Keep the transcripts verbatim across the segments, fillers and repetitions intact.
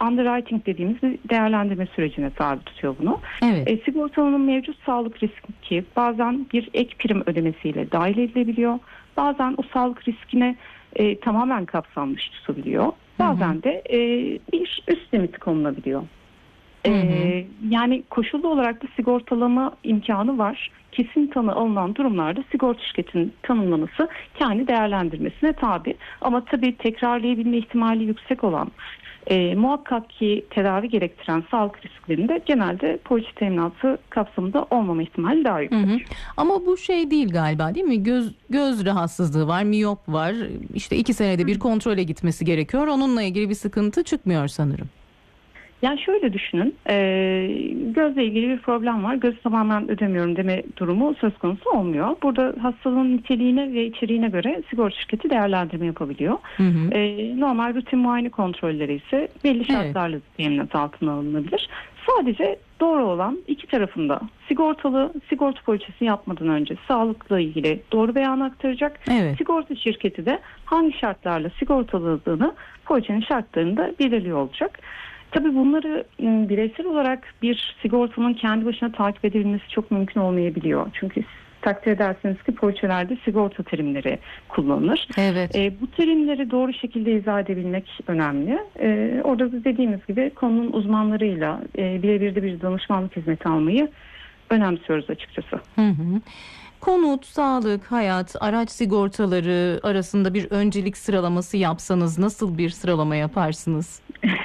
underwriting dediğimiz bir değerlendirme sürecine tabi tutuyor bunu. Evet. E, sigortalının mevcut sağlık riski bazen bir ek prim ödemesiyle dahil edilebiliyor. Bazen o sağlık riskine e, tamamen kapsanmış tutuluyor. Bazen hı hı. de e, bir üst limit konulabiliyor. Hı hı. E, yani koşullu olarak da sigortalama imkanı var. Kesin tanı alınan durumlarda sigorta şirketinin tanımlaması kendi değerlendirmesine tabi. Ama tabii tekrarlayabilme ihtimali yüksek olan E, muhakkak ki tedavi gerektiren sağlık risklerinde genelde poliçe teminatı kapsamında olmama ihtimali daha yüksek. Hı hı. Ama bu şey değil galiba, değil mi? Göz göz rahatsızlığı var, miyop var. İşte iki senede bir kontrole gitmesi gerekiyor. Onunla ilgili bir sıkıntı çıkmıyor sanırım. Yani şöyle düşünün, e, gözle ilgili bir problem var, gözü tamamen ödemiyorum deme durumu söz konusu olmuyor. Burada hastalığın niteliğine ve içeriğine göre sigorta şirketi değerlendirme yapabiliyor. Hı hı. E, normal rutin muayene kontrolleri ise belli şartlarla evet. teminat altına alınabilir. Sadece doğru olan iki tarafında sigortalı sigorta poliçesi yapmadan önce sağlıkla ilgili doğru beyanı aktaracak. Evet. Sigorta şirketi de hangi şartlarla sigortalılığını poliçenin şartlarında belirliyor olacak. Tabii bunları bireysel olarak bir sigortanın kendi başına takip edebilmesi çok mümkün olmayabiliyor. Çünkü takdir edersiniz ki poliçelerde sigorta terimleri kullanılır. Evet. E, bu terimleri doğru şekilde izah edebilmek önemli. E, orada da dediğimiz gibi konunun uzmanlarıyla e, birebir de bir danışmanlık hizmeti almayı önemsiyoruz açıkçası. Hı hı. Konut, sağlık, hayat, araç sigortaları arasında bir öncelik sıralaması yapsanız nasıl bir sıralama yaparsınız?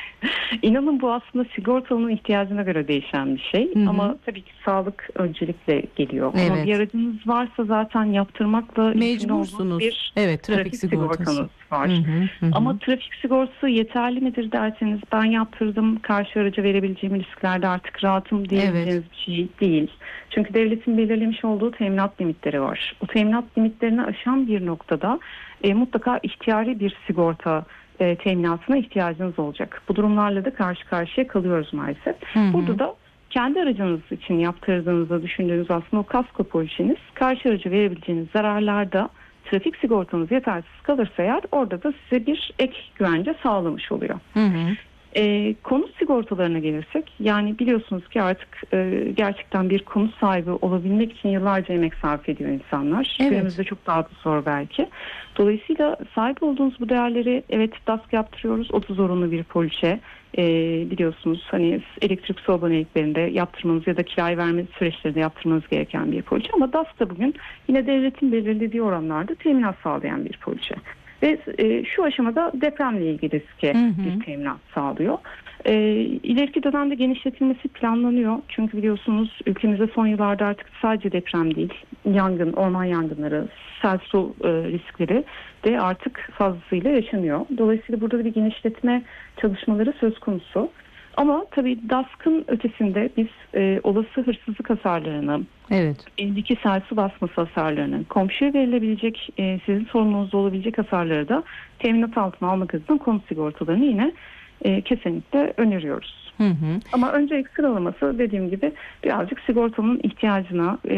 İnanın bu aslında sigortalının ihtiyacına göre değişen bir şey. Hı hı. Ama tabii ki sağlık öncelikle geliyor. Evet. Ama bir aracınız varsa zaten yaptırmakla mecbursunuz. Bir evet, trafik, trafik sigortası var. Hı hı, hı. Ama trafik sigortası yeterli midir derseniz ben yaptırdım, karşı araca verebileceğim risklerde artık rahatım diyebileceğiniz evet. bir şey değil. Çünkü devletin belirlemiş olduğu teminat limitleri var. O teminat limitlerini aşan bir noktada e, mutlaka ihtiyari bir sigorta E, teminatına ihtiyacınız olacak. Bu durumlarla da karşı karşıya kalıyoruz maalesef. Hı hı. Burada da kendi aracınız için yaptırdığınızda düşündüğünüz aslında o kasko poliçeniz karşı araca verebileceğiniz zararlarda trafik sigortanız yetersiz kalırsa eğer orada da size bir ek güvence sağlamış oluyor. Hı hı. E, konut sigortalarına gelirsek yani biliyorsunuz ki artık e, gerçekten bir konut sahibi olabilmek için yıllarca emek sarf ediyor insanlar. Evet. Günümüzde çok daha da zor belki. Dolayısıyla sahip olduğunuz bu değerleri evet D A S K yaptırıyoruz. O da zorunlu bir poliçe. E, biliyorsunuz hani elektrik su aboneliklerinde yaptırmanız ya da kiraya verme süreçlerinde yaptırmanız gereken bir poliçe. Ama D A S K da bugün yine devletin belirlediği oranlarda teminat sağlayan bir poliçe. Ve e, şu aşamada depremle ilgili riske hı hı. bir teminat sağlıyor. E, ileriki dönemde genişletilmesi planlanıyor. Çünkü biliyorsunuz ülkemizde son yıllarda artık sadece deprem değil, yangın, orman yangınları, sel su e, riskleri de artık fazlasıyla yaşanıyor. Dolayısıyla burada da bir genişletme çalışmaları söz konusu. Ama tabii D A S K'ın ötesinde biz e, olası hırsızlık hasarlarını, evet. evdeki sel su basması hasarlarını, komşuya verilebilecek, e, sizin sorununuzda olabilecek hasarları da teminat altına almak adına konut sigortalarını yine e, kesinlikle öneriyoruz. Hı hı. Ama öncelik sıralaması dediğim gibi birazcık sigortanın ihtiyacına, e,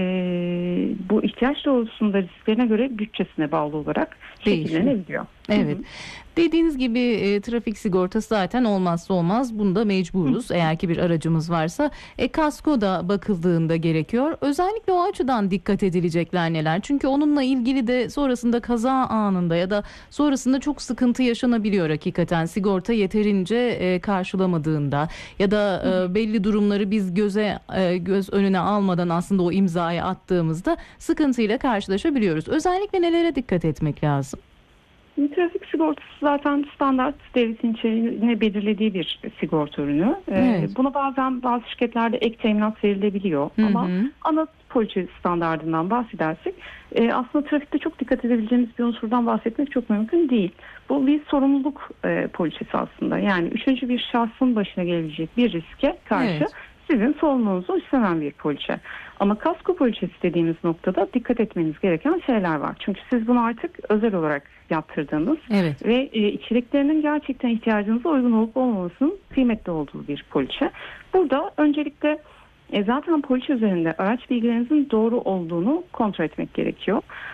bu ihtiyaç doğrultusunda risklerine göre bütçesine bağlı olarak şekillenebiliyor. Evet. Hı hı. Dediğiniz gibi e, trafik sigortası zaten olmazsa olmaz. Bunda mecburuz. Hı. Eğer ki bir aracımız varsa. E, kasko da bakıldığında gerekiyor. Özellikle o açıdan dikkat edilecekler neler? Çünkü onunla ilgili de sonrasında kaza anında ya da sonrasında çok sıkıntı yaşanabiliyor hakikaten. Sigorta yeterince e, karşılamadığında ya da e, belli durumları biz göze e, göz önüne almadan aslında o imzayı attığımızda sıkıntıyla karşılaşabiliyoruz. Özellikle nelere dikkat etmek lazım? Trafik sigortası zaten standart devletin içeriğine belirlediği bir sigorta ürünü. Evet. Ee, buna bazen bazı şirketlerde ek teminat verilebiliyor. Hı hı. Ama ana poliçe standardından bahsedersek e, aslında trafikte çok dikkat edebileceğimiz bir unsurdan bahsetmek çok mümkün değil. Bu bir sorumluluk e, poliçesi aslında. Yani üçüncü bir şahsın başına gelebilecek bir riske karşı evet. sizin sorumluluğunuzu üstlenen bir poliçe. Ama kasko poliçesi dediğimiz noktada dikkat etmeniz gereken şeyler var. Çünkü siz bunu artık özel olarak yaptırdığınız evet. ve e, içeriklerinin gerçekten ihtiyacınıza uygun olup olmamasının kıymetli olduğu bir poliçe. Burada öncelikle e, zaten poliçe üzerinde araç bilgilerinizin doğru olduğunu kontrol etmek gerekiyor.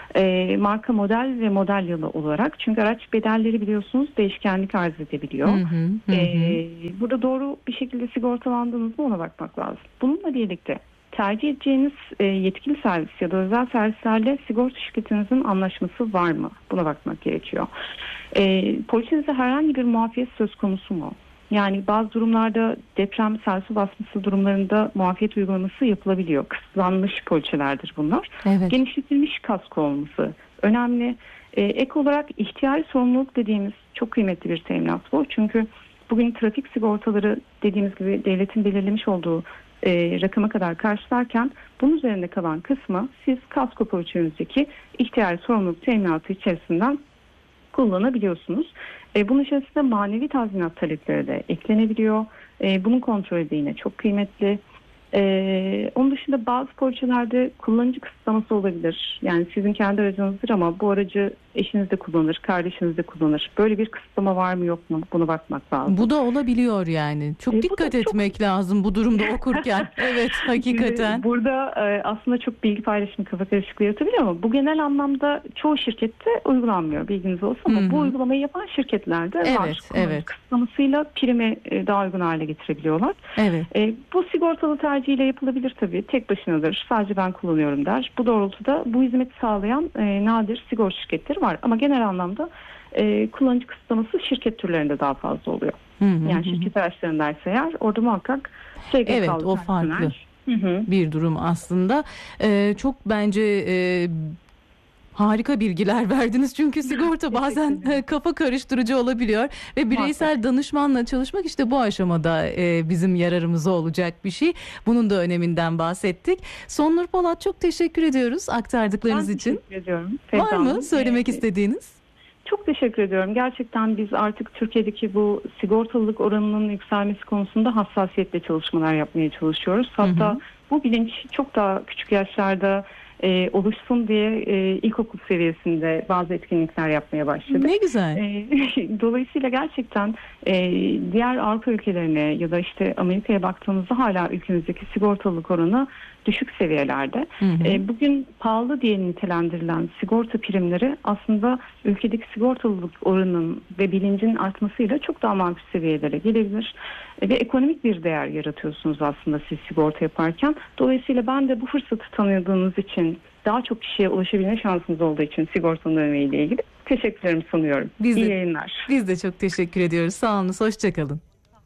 E, marka, model ve model yılı olarak. Çünkü araç bedelleri biliyorsunuz değişkenlik arz edebiliyor. Hı hı, hı. E, burada doğru bir şekilde sigortalandınız mı ona bakmak lazım. Bununla birlikte tercih edeceğiniz e, yetkili servis ya da özel servislerle sigorta şirketinizin anlaşması var mı? Buna bakmak gerekiyor. E, polisinizde herhangi bir muafiyet söz konusu mu? Yani bazı durumlarda deprem, sel su basması durumlarında muafiyet uygulaması yapılabiliyor. Kısıtlanmış poliçelerdir bunlar. Evet. Genişletilmiş kasko olması önemli. E, ek olarak ihtiyari sorumluluk dediğimiz çok kıymetli bir teminat bu. Çünkü bugün trafik sigortaları dediğimiz gibi devletin belirlemiş olduğu e, rakama kadar karşılarken bunun üzerinde kalan kısmı siz kasko poliçenizdeki ihtiyari sorumluluk teminatı içerisinden kullanabiliyorsunuz. E, bunun içerisinde manevi tazminat talepleri de eklenebiliyor. E, bunun kontrolü de yine çok kıymetli. E, onun dışında bazı poliçelerde kullanıcı kısıtlaması olabilir. Yani sizin kendi aracınızdır ama bu aracı eşiniz de kullanır, kardeşiniz de kullanır. Böyle bir kısıtlama var mı yok mu? Buna bakmak lazım. Bu da olabiliyor yani. Çok e, dikkat etmek çok... lazım bu durumda okurken. Evet, hakikaten. Şimdi burada e, aslında çok bilgi paylaşımı kafa karışıklığı yaratabiliyor ama bu genel anlamda çoğu şirkette uygulanmıyor. Bilginiz olsun ama Hı-hı. bu uygulamayı yapan şirketlerde evet, var. Evet. Kısıtlamasıyla primi e, daha uygun hale getirebiliyorlar. Evet. E, bu sigortalı tercihiyle yapılabilir tabii. Tek başınadır. Sadece ben kullanıyorum der. Bu doğrultuda bu hizmeti sağlayan e, nadir sigorta şirketleri var. Ama genel anlamda e, kullanıcı kısıtlaması şirket türlerinde daha fazla oluyor. Hı hı, yani şirket hı. araçlarındaysa eğer orada muhakkak S G K'lı evet, o farklı hı hı. bir durum aslında. Ee, çok bence e, harika bilgiler verdiniz çünkü sigorta bazen kafa karıştırıcı olabiliyor ve bireysel Muhakkak. danışmanla çalışmak işte bu aşamada e, bizim yararımıza olacak bir şey. Bunun da öneminden bahsettik. Sonnur Polat, çok teşekkür ediyoruz aktardıklarınız ben için. Teşekkür ediyorum. Var mı söylemek ee, istediğiniz? Çok teşekkür ediyorum. Gerçekten biz artık Türkiye'deki bu sigortalılık oranının yükselmesi konusunda hassasiyetle çalışmalar yapmaya çalışıyoruz. Hatta hı hı. bu bilinç çok daha küçük yaşlarda e, oluşsun diye e, ilkokul seviyesinde bazı etkinlikler yapmaya başladık. Ne güzel. E, dolayısıyla gerçekten e, diğer Avrupa ülkelerine ya da işte Amerika'ya baktığımızda hala ülkemizdeki sigortalılık oranı düşük seviyelerde. Hı hı. E, bugün pahalı diye nitelendirilen sigorta primleri aslında ülkedeki sigortalılık oranının ve bilincin artmasıyla çok daha makul seviyelere gelebilir. E, ve ekonomik bir değer yaratıyorsunuz aslında siz sigorta yaparken. Dolayısıyla ben de bu fırsatı tanıdığınız için, daha çok kişiye ulaşabilme şansınız olduğu için sigortanın önemiyle ilgili teşekkürlerimi sunuyorum. Biz İyi de, yayınlar. Biz de çok teşekkür ediyoruz. Sağ olun, hoşçakalın.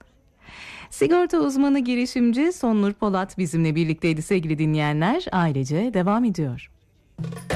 Sigorta uzmanı girişimci Sonnur Polat bizimle birlikteydi sevgili dinleyenler. Ailece devam ediyor.